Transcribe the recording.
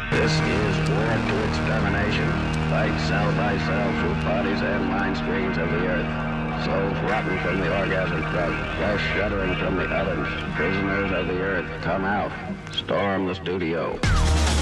This is war to extermination. Fight cell by cell through bodies and mind streams of the earth. Souls rotten from the orgasm drug, flesh shuddering from the ovens. Prisoners of the earth, come out. Storm the studio.